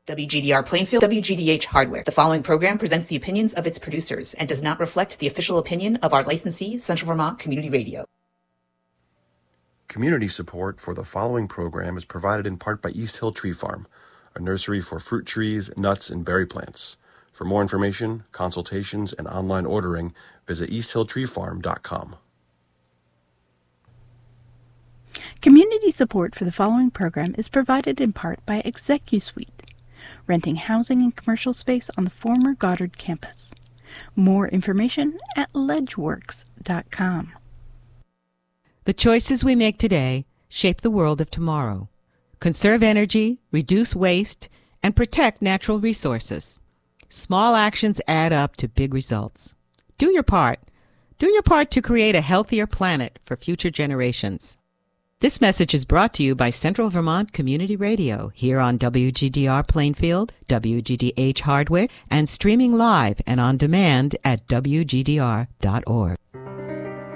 WGDR Plainfield, WGDH Hardware. The following program presents the opinions of its producers and does not reflect the official opinion of our licensee, Central Vermont Community Radio. Community support for the following program is provided in part by East Hill Tree Farm, a nursery for fruit trees, nuts, and berry plants. For more information, consultations, and online ordering, visit easthilltreefarm.com. Community support for the following program is provided in part by ExecuSuite, renting housing and commercial space on the former Goddard campus. More information at ledgeworks.com. The choices we make today shape the world of tomorrow. Conserve energy, reduce waste, and protect natural resources. Small actions add up to big results. Do your part. Do your part to create a healthier planet for future generations. This message is brought to you by Central Vermont Community Radio, here on WGDR Plainfield, WGDH Hardwick, and streaming live and on demand at WGDR.org.